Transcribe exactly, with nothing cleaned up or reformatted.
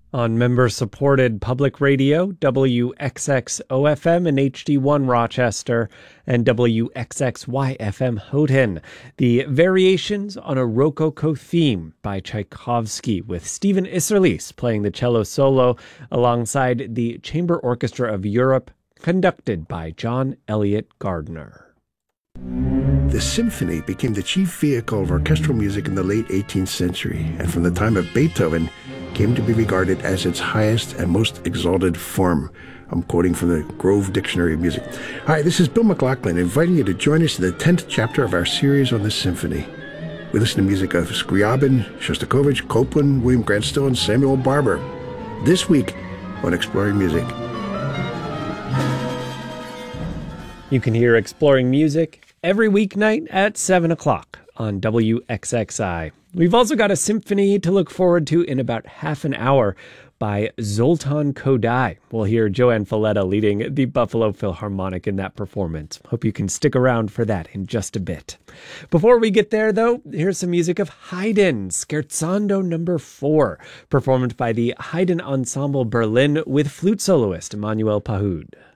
On member-supported public radio, W X X O F M and H D one Rochester, and W X X Y F M Houghton. The Variations on a Rococo Theme by Tchaikovsky, with Stephen Isserlis playing the cello solo alongside the Chamber Orchestra of Europe, conducted by John Elliott Gardner. The symphony became the chief vehicle of orchestral music in the late eighteenth century, and from the time of Beethoven, came to be regarded as its highest and most exalted form. I'm quoting from the Grove Dictionary of Music. Hi, this is Bill McLaughlin, inviting you to join us in the tenth chapter of our series on the symphony. We listen to music of Scriabin, Shostakovich, Copland, William Grant Still, and Samuel Barber. This week on Exploring Music. You can hear Exploring Music every weeknight at seven o'clock on W X X I. We've also got a symphony to look forward to in about half an hour by Zoltan Kodály. We'll hear Joanne Falletta leading the Buffalo Philharmonic in that performance. Hope you can stick around for that in just a bit. Before we get there, though, here's some music of Haydn, Scherzando number four, performed by the Haydn Ensemble Berlin with flute soloist Emmanuel Pahud.